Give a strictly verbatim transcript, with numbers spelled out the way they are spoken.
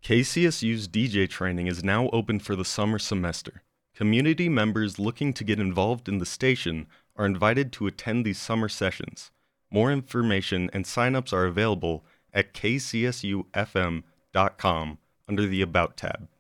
K C S U's D J training is now open for the summer semester. Community members looking to get involved in the station are invited to attend these summer sessions. More information and sign-ups are available at k c s u f m dot com under the About tab.